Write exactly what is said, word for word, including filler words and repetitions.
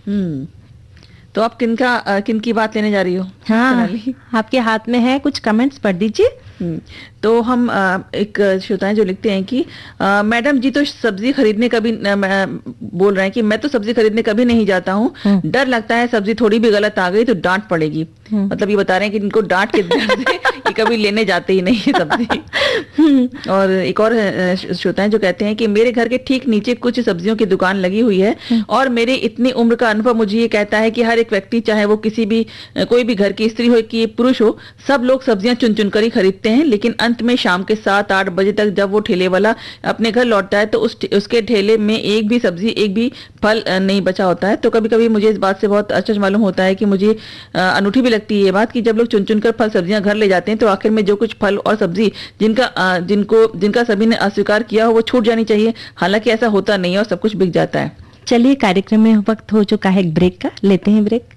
हम्म तो आप किनका अ, किनकी बात लेने जा रही हो? हाँ, सोनाली? आपके हाथ में है, कुछ कमेंट्स पढ़ दीजिए। हम्म, तो हम अ, एक श्रोता है जो लिखते हैं कि अ, मैडम जी तो सब्जी खरीदने कभी न, मैं- बोल रहे हैं कि मैं तो सब्जी खरीदने कभी नहीं जाता हूँ, हम्म। डर लगता है सब्जी थोड़ी भी गलत आ गई तो डांट पड़ेगी। हम्म। मतलब ये बता रहे हैं कि इनको डांट के डर से ये कभी लेने जाते ही नहीं है सब्जी। हम्म। और एक और अ, श्रोता है जो कहते हैं कि मेरे घर के ठीक नीचे कुछ सब्जियों की दुकान लगी हुई है और मेरे इतनी उम्र का अनुभव मुझे ये कहता है कि हर एक व्यक्ति, चाहे वो किसी भी अ, कोई भी घर की स्त्री हो कि पुरुष हो, सब लोग सब्जियां चुन चुन कर ही खरीदते हैं, लेकिन अंत में शाम के सात आठ बजे तक जब वो ठेले वाला अपने घर लौटता है तो उस उसके ठेले में एक भी सब्जी, एक भी फल अ, नहीं बचा होता है। तो कभी कभी मुझे इस बात से बहुत आश्चर्य मालूम होता है कि मुझे अ, अनूठी भी लगती है ये बात कि जब लोग चुन चुन कर फल सब्जियां घर ले जाते हैं तो आखिर में जो कुछ फल और सब्जी जिनका अ, जिनको जिनका सभी ने अस्वीकार किया हो वो छूट जानी चाहिए। हालांकि ऐसा होता नहीं है और सब कुछ बिक जाता है। चलिए, कार्यक्रम में वक्त हो चुका है एक ब्रेक का, लेते हैं ब्रेक।